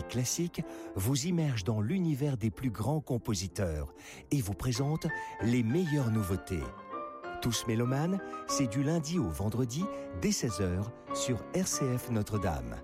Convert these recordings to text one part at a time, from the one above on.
musique classique vous immerge dans l'univers des plus grands compositeurs et vous présente les meilleures nouveautés. Tous mélomanes, c'est du lundi au vendredi dès 16h sur RCF Notre-Dame.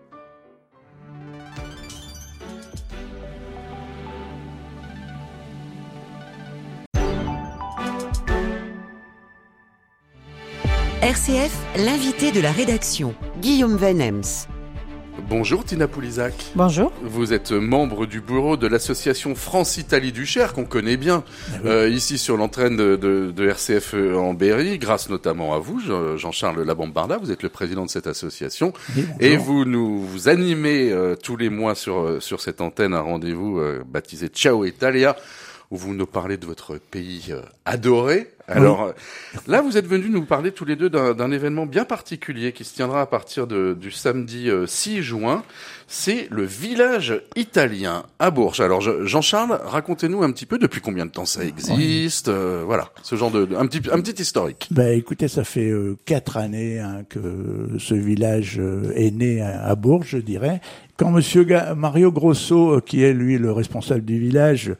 RCF, l'invité de la rédaction, Guillaume Venems. Bonjour Tina Poulizac. Bonjour. Vous êtes membre du bureau de l'association France-Italie du Cher, qu'on connaît bien, ici sur l'antenne de RCF en Berry, grâce notamment à vous, Jean-Charles Labombarda. Vous êtes le président de cette association. Oui, et vous animez tous les mois sur cette antenne un rendez-vous baptisé Ciao Italia, où vous nous parlez de votre pays adoré. Alors là, vous êtes venus nous parler tous les deux d'un événement bien particulier qui se tiendra à partir du samedi 6 juin. C'est le village italien à Bourges. Alors Jean-Charles, racontez-nous un petit peu depuis combien de temps ça existe, voilà, ce genre un petit historique. Écoutez, ça fait 4 années que ce village est né à Bourges, je dirais. Quand monsieur Mario Grosso, qui est lui le responsable du village,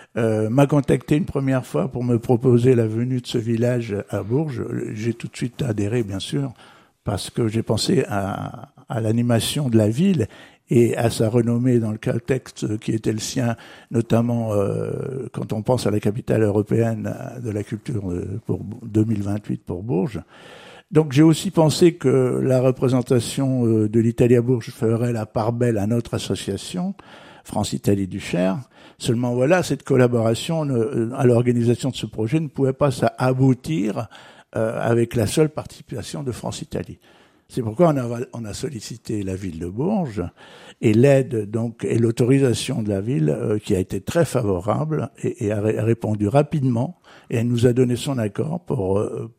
m'a contacté une première fois pour me proposer la venue de ce village à Bourges. J'ai tout de suite adhéré, bien sûr, parce que j'ai pensé à l'animation de la ville et à sa renommée dans le contexte qui était le sien, notamment quand on pense à la capitale européenne de la culture pour 2028 pour Bourges. Donc j'ai aussi pensé que la représentation de l'Italie à Bourges ferait la part belle à notre association, France-Italie du Cher. Seulement voilà, cette collaboration à l'organisation de ce projet ne pouvait pas aboutir avec la seule participation de France-Italie. C'est pourquoi on a sollicité la ville de Bourges et l'aide donc et l'autorisation de la ville qui a été très favorable et a répondu rapidement et elle nous a donné son accord pour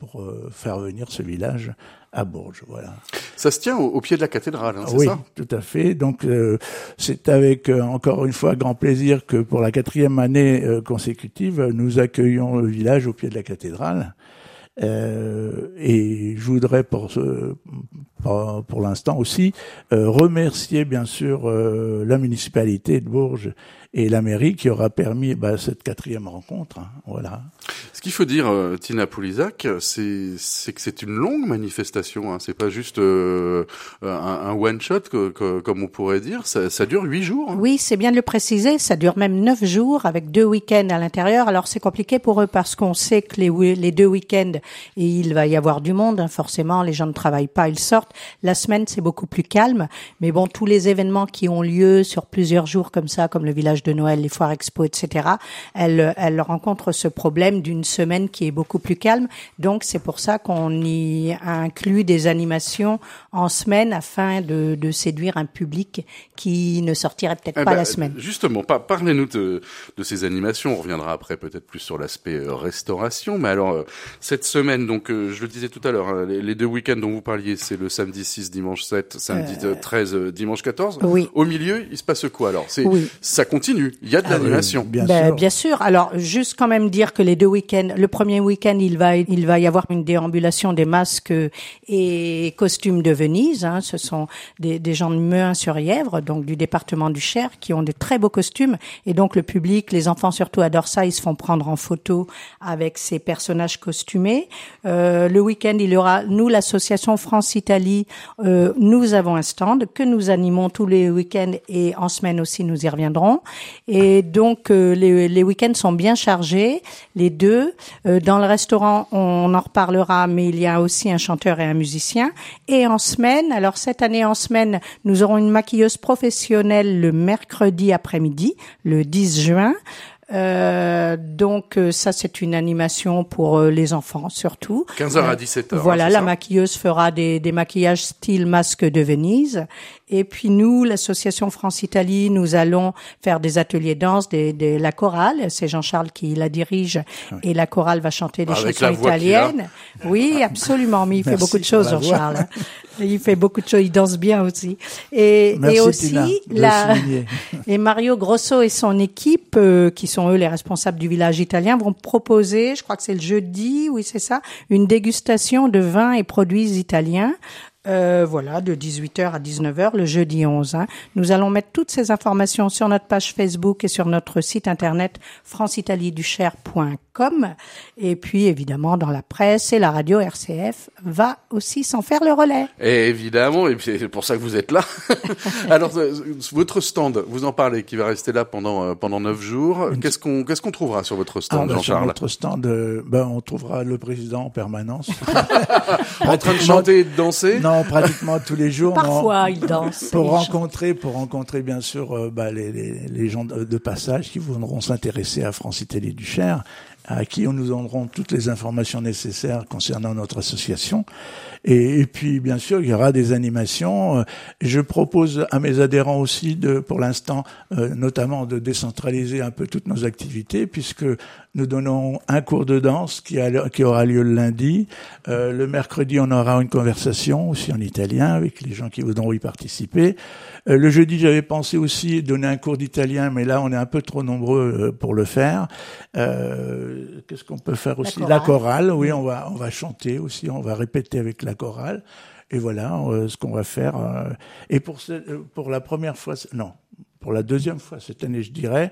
faire venir ce village à Bourges. Voilà. Ça se tient au pied de la cathédrale, c'est ça ? Oui, tout à fait. Donc c'est avec encore une fois grand plaisir que pour la 4e année consécutive, nous accueillons le village au pied de la cathédrale. Et je voudrais pour l'instant aussi remercier bien sûr la municipalité de Bourges et la mairie qui aura permis cette 4e rencontre. Voilà. Ce qu'il faut dire, Tina Poulizac, c'est que c'est une longue manifestation. Hein. C'est pas juste un one shot comme on pourrait dire. Ça dure 8 jours. Hein. Oui, c'est bien de le préciser. Ça dure même 9 jours avec 2 week-ends à l'intérieur. Alors c'est compliqué pour eux parce qu'on sait que les 2 week-ends et il va y avoir du monde. Hein, forcément, les gens ne travaillent pas, ils sortent. La semaine c'est beaucoup plus calme. Mais bon, tous les événements qui ont lieu sur plusieurs jours comme ça, comme le village de Noël, les foires expo, etc. Elles rencontrent ce problème d'une semaine qui est beaucoup plus calme. Donc, c'est pour ça qu'on y inclut des animations en semaine afin de séduire un public qui ne sortirait peut-être pas la semaine. Justement, parlez-nous de ces animations. On reviendra après peut-être plus sur l'aspect restauration. Mais alors, cette semaine, donc, je le disais tout à l'heure, hein, les 2 week-ends dont vous parliez, c'est le samedi 6, dimanche 7, samedi 13, dimanche 14. Oui. Au milieu, il se passe quoi alors ? Ça continue. Il y a de l'animation. Oui, bien sûr. Alors, juste quand même dire que les 2 week-ends, le premier week-end, il va y avoir une déambulation des masques et costumes de Venise. Hein. Ce sont des gens de Meuin-sur-Yèvre, donc du département du Cher, qui ont de très beaux costumes. Et donc, le public, les enfants surtout adorent ça. Ils se font prendre en photo avec ces personnages costumés. Le week-end, il y aura, nous, l'association France-Italie, nous avons un stand que nous animons tous les week-ends et en semaine aussi, nous y reviendrons. Et donc, les week-ends sont bien chargés, les 2. Dans le restaurant, on en reparlera, mais il y a aussi un chanteur et un musicien. Et en semaine, alors cette année en semaine, nous aurons une maquilleuse professionnelle le mercredi après-midi, le 10 juin. Donc ça c'est une animation pour les enfants surtout. 15h à 17h. Voilà, la maquilleuse fera des maquillages style masque de Venise. Et puis nous, l'association France-Italie, nous allons faire des ateliers danse, la chorale. C'est Jean-Charles qui la dirige et la chorale va chanter des chansons italiennes. Oui, absolument. Mais il fait beaucoup de choses, Jean-Charles. Il fait beaucoup de choses. Il danse bien aussi. Et aussi, et Mario Grosso et son équipe, qui sont eux les responsables du village italien, vont proposer, je crois que c'est le jeudi, oui c'est ça, une dégustation de vins et produits italiens. Voilà, de 18h à 19h, le jeudi 11. Nous allons mettre toutes ces informations sur notre page Facebook et sur notre site internet francitaliducher.com. Et puis, évidemment, dans la presse et la radio RCF va aussi s'en faire le relais. Et évidemment, et c'est pour ça que vous êtes là. Alors, votre stand, vous en parlez, qui va rester là pendant 9 jours. Qu'est-ce qu'on trouvera sur votre stand, Jean-Charles? Sur notre stand, on trouvera le président en permanence. En train de chanter et de danser? Non, pratiquement tous les jours. Parfois, il danse. Pour rencontrer bien sûr les gens de passage qui voudront s'intéresser à France-Italie du Cher, à qui nous donnerons toutes les informations nécessaires concernant notre association. Et puis, bien sûr, il y aura des animations. Je propose à mes adhérents aussi pour l'instant, notamment de décentraliser un peu toutes nos activités, puisque nous donnons un cours de danse qui aura lieu le lundi. Le mercredi, on aura une conversation aussi en italien avec les gens qui voudront y participer. Le jeudi, j'avais pensé aussi donner un cours d'italien, mais là, on est un peu trop nombreux pour le faire. Qu'est-ce qu'on peut faire aussi? La chorale, oui, on va chanter aussi, on va répéter avec la chorale. Et voilà ce qu'on va faire. Et pour la première fois, pour la deuxième fois cette année, je dirais,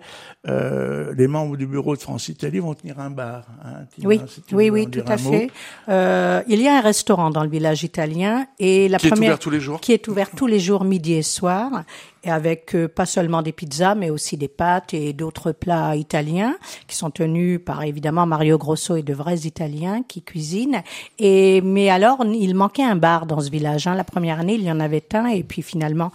les membres du bureau de France-Italie vont tenir un bar. Oui, tout à fait. Il y a un restaurant dans le village italien et qui est ouvert tous les jours. Qui est ouvert tous les jours, midi et soir. Et avec pas seulement des pizzas, mais aussi des pâtes et d'autres plats italiens qui sont tenus par évidemment Mario Grosso et de vrais Italiens qui cuisinent. Mais alors, il manquait un bar dans ce village. La première année, il y en avait un et puis finalement,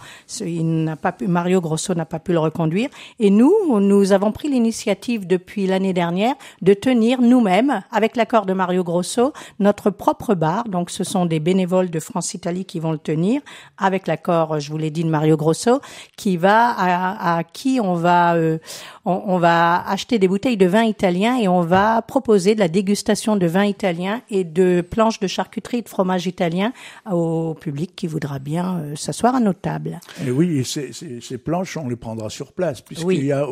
Mario Grosso n'a pas pu le reconduire. Et nous avons pris l'initiative depuis l'année dernière de tenir nous-mêmes, avec l'accord de Mario Grosso, notre propre bar. Donc, ce sont des bénévoles de France-Italie qui vont le tenir, avec l'accord, je vous l'ai dit, de Mario Grosso, qui à qui on va acheter des bouteilles de vin italien et on va proposer de la dégustation de vin italien et de planches de charcuterie et de fromage italien au public qui voudra bien s'asseoir à nos tables. Et oui, ces planches, on les prendra sur place puisqu'il y a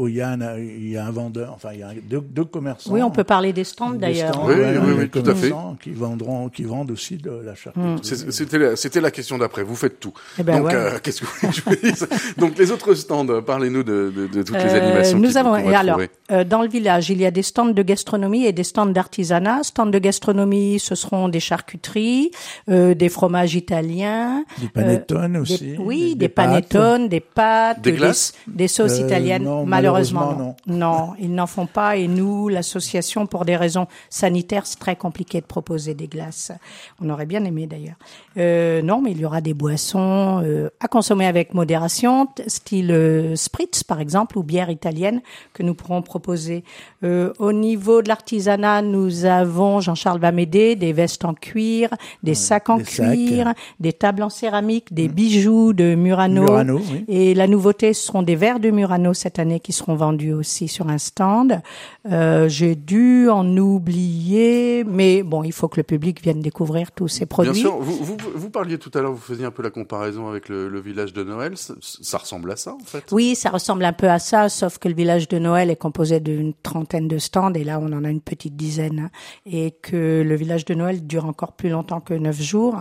un vendeur, enfin il y a deux commerçants. Oui, on peut parler des stands d'ailleurs. Oui, tout à fait. Qui vendent aussi de la charcuterie. C'était la question d'après. Vous faites tout. Donc, qu'est-ce que vous voulez que je vous dise? Donc, les autres stands, parlez-nous de toutes les animations qu'on va trouver. Dans le village, il y a des stands de gastronomie et des stands d'artisanat. Stands de gastronomie, ce seront des charcuteries, des fromages italiens. Des panettones aussi. Des panettones, des pâtes. Des glaces? Des sauces italiennes. Non, malheureusement, non. Non, ils n'en font pas. Et nous, l'association, pour des raisons sanitaires, c'est très compliqué de proposer des glaces. On aurait bien aimé d'ailleurs. Non, mais il y aura des boissons à consommer avec modération, style spritz par exemple, ou bière italienne que nous pourrons proposer. Au niveau de l'artisanat, nous avons, Jean-Charles va m'aider, des vestes en cuir, des sacs en cuir, des tables en céramique, des bijoux de Murano. Oui. Et la nouveauté, ce seront des verres de Murano cette année qui seront vendus aussi sur un stand. J'ai dû en oublier, mais bon, il faut que le public vienne découvrir tous ces produits. Bien sûr, vous parliez tout à l'heure, vous faisiez un peu la comparaison avec le village de Noël. Ça ressemble à ça, en fait? Oui, ça ressemble un peu à ça, sauf que le village de Noël est composé d'une trentaine de stands, et là, on en a une petite dizaine, et que le village de Noël dure encore plus longtemps que 9 jours.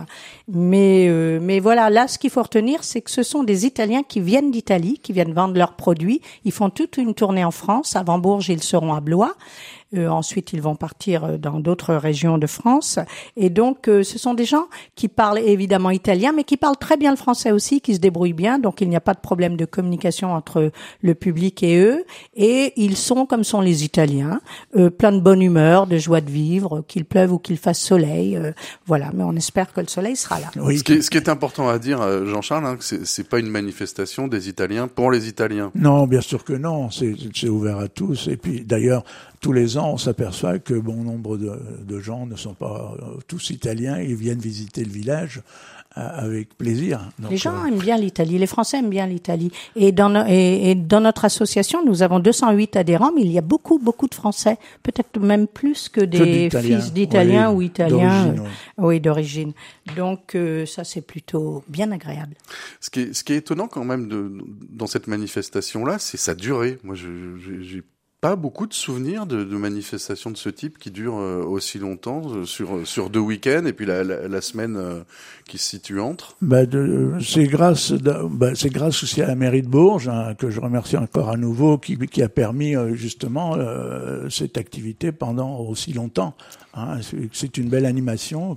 Mais voilà, là, ce qu'il faut retenir, c'est que ce sont des Italiens qui viennent d'Italie, qui viennent vendre leurs produits. Ils font toute une tournée en France. Avant Bourges, ils seront à Blois. Ensuite, ils vont partir dans d'autres régions de France. Et donc, ce sont des gens qui parlent évidemment italien, mais qui parlent très bien le français aussi, qui se débrouillent bien. Donc, il n'y a pas de problème de communication entre le public et eux. Et ils sont comme sont les Italiens, plein de bonne humeur, de joie de vivre, qu'il pleuve ou qu'il fasse soleil. Voilà, mais on espère que le soleil sera là. Oui. Ce qui est important à dire, Jean-Charles, que c'est pas une manifestation des Italiens pour les Italiens. Non, bien sûr que non. C'est ouvert à tous. Et puis, d'ailleurs, tous les ans, on s'aperçoit que bon nombre de gens ne sont pas tous italiens. Ils viennent visiter le village avec plaisir. Donc, les gens aiment bien l'Italie, les Français aiment bien l'Italie. Et dans notre association, nous avons 208 adhérents, mais il y a beaucoup de Français, peut-être même plus que des fils d'Italiens ou Italiens, d'origine. Donc ça, c'est plutôt bien agréable. Ce qui est étonnant quand même dans cette manifestation-là, c'est sa durée. Moi, j'ai pas beaucoup de souvenirs de manifestations de ce type qui durent aussi longtemps, sur 2 week-ends, et puis la semaine qui se situe entre. C'est grâce aussi à la mairie de Bourges, que je remercie encore à nouveau, qui a permis justement cette activité pendant aussi longtemps. C'est une belle animation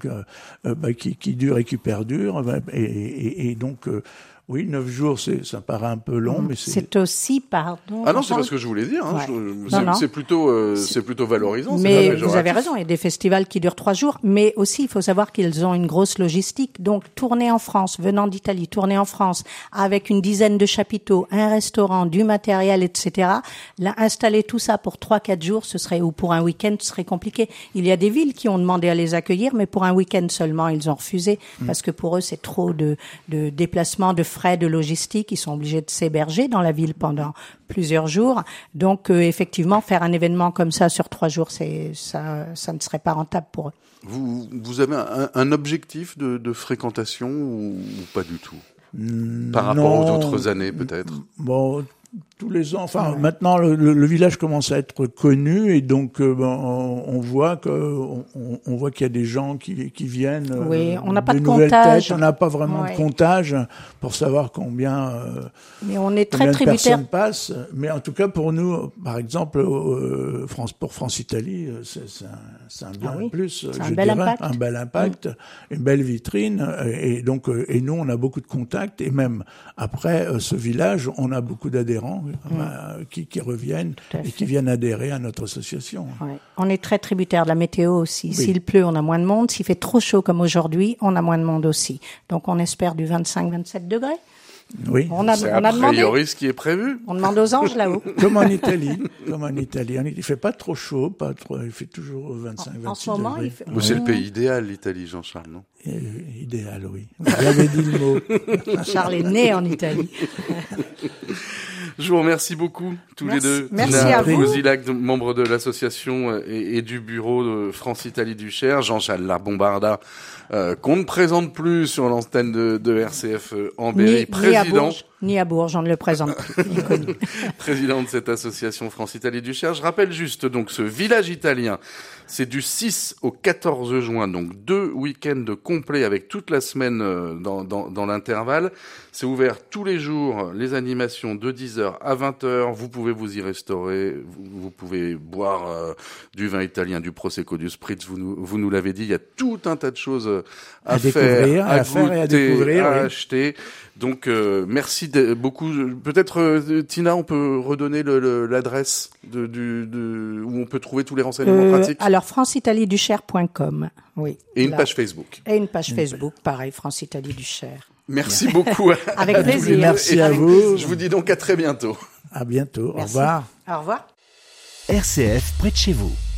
qui dure et qui perdure, et donc oui, 9 jours, ça paraît un peu long, mais c'est aussi, pardon. Ah non, c'est pas ce que je voulais dire. Hein. Ouais. C'est plutôt valorisant. Mais vous avez raison, il y a des festivals qui durent 3 jours, mais aussi il faut savoir qu'ils ont une grosse logistique. Donc tourner en France, venant d'Italie, tourner en France avec une dizaine de chapiteaux, un restaurant, du matériel, etc. Là, installer tout ça pour 3-4 jours, ou pour un week-end, ce serait compliqué. Il y a des villes qui ont demandé à les accueillir, mais pour un week-end seulement, ils ont refusé parce que pour eux c'est trop de déplacements, de frais de logistique, ils sont obligés de s'héberger dans la ville pendant plusieurs jours. Donc, effectivement, faire un événement comme ça sur 3 jours, ça ne serait pas rentable pour eux. Vous avez un objectif de fréquentation ou pas du tout? Par rapport aux autres années, peut-être? Bon, tous les ans. Enfin, maintenant, le village commence à être connu, et donc on voit qu'il y a des gens qui viennent. Oui, on n'a pas de comptage. Têtes. On n'a pas vraiment de comptage pour savoir combien. Mais on est très tributaire. Personnes passent. Mais en tout cas, pour nous, par exemple, pour France-Italie, c'est un bien plus. C'est un bel impact. Un bel impact, une belle vitrine, et donc nous, on a beaucoup de contacts, et même après ce village, on a beaucoup d'adhérents qui reviennent et qui viennent adhérer à notre association. Ouais. On est très tributaire de la météo aussi. Oui. S'il pleut, on a moins de monde. S'il fait trop chaud comme aujourd'hui, on a moins de monde aussi. Donc on espère du 25-27 degrés. Oui. C'est a priori ce qui est prévu. On demande aux anges là-haut. Comme en Italie. Il fait pas trop chaud, il fait toujours 25-26 en ce moment, degrés. C'est le pays idéal, l'Italie, Jean-Charles, non? Idéal, oui. J'avais dit le mot. Jean-Charles est né en Italie. Je vous remercie beaucoup, tous les deux. Merci à vous. Gosilac, membre de l'association et du bureau de France-Italie du Cher. Jean-Charles Labombarda, qu'on ne présente plus sur l'antenne de RCF en Berry, président. Ni à Bourges, on ne le présente plus. Président de cette association France-Italie du Cher. Je rappelle juste donc ce village italien. C'est du 6 au 14 juin, donc 2 week-ends complets avec toute la semaine dans l'intervalle. C'est ouvert tous les jours, les animations de 10h à 20h. Vous pouvez vous y restaurer, vous pouvez boire du vin italien, du prosecco, du spritz. Vous nous l'avez dit, il y a tout un tas de choses à faire, à goûter, à acheter. Donc merci beaucoup. Peut-être Tina, on peut redonner l'adresse où on peut trouver tous les renseignements pratiques. Alors franceitalieducher.com. Oui. Et une page Facebook. Et une page Facebook, pareil, France Italie du Cher. Merci beaucoup. Avec plaisir. Merci à vous. Je vous dis donc à très bientôt. À bientôt. Merci. Au revoir. Au revoir. RCF près de chez vous.